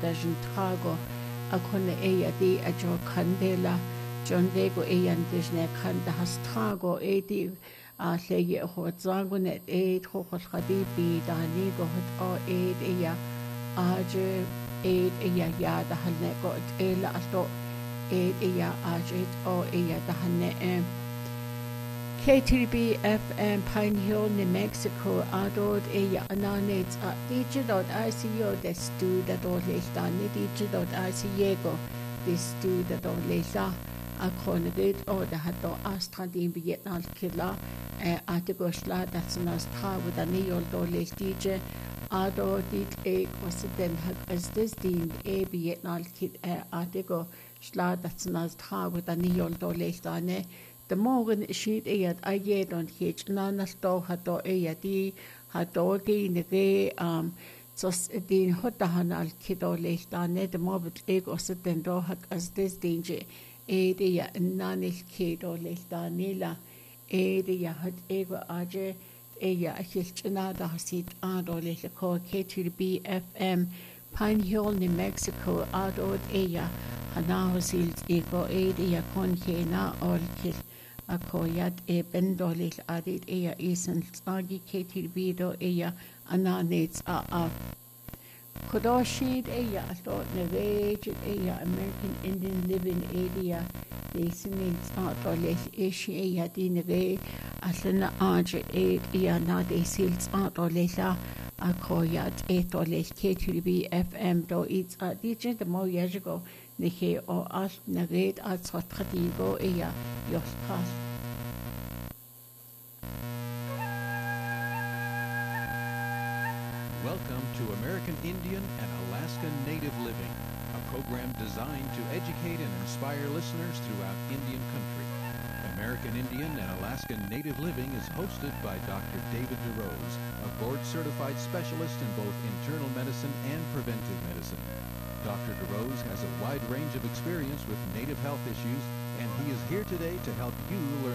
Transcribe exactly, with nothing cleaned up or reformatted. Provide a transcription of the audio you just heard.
dajan trago a chuna é a dí a jo candela John Dego é an disne canda has trago é dí a lle ho zangunet é trochol chadi bí da ní go hot á é é a aje é é a ya da hanne go é la alto é é a aje ó é a da hanne K T B F M Pine Hill, New Mexico, Adod Eya Ananets at D J dot I C O des stu da do leita ni D J dot I C Ego des stu da do leita a chonagid o da hato astra din Vietnam killa at the gosla that's an astra with a neol do leit D J Adod dit e was den hat as this din e Vietnam kid at the go sla that's an astra with a neol do leita ne The morgen sheet eat I get on hitch nana sto hato eati hato gin ge um sos din hotahan al kido lechtane the mobit ego sitten do hak as this danger e de ya nanil kido lechtane la e de ya hat ego aje e ya hitch nada hasit ado le ko K T B F M Pine Hill, New Mexico ado e ya hana hosil ego e de ya kon kena all kil a koyat e bendolil adit ea isen agi K T B do ea ananets a a Kodoshid ea ato nevejit ea American Indian Living Area desinits a dolil ishi ea di neve aslana aje e ea na desils a dolila a koyat e dolil K T B F M do it's a digit the mo yajigo Nike o al naged at sotradigo ea yoskal. Welcome to American Indian and Alaska Native Living, a program designed to educate and inspire listeners throughout Indian country. American Indian and Alaska Native Living is hosted by Doctor David DeRose, a board-certified specialist in both internal medicine and preventive medicine. Doctor DeRose has a wide range of experience with native health issues, and he is here today to help you learn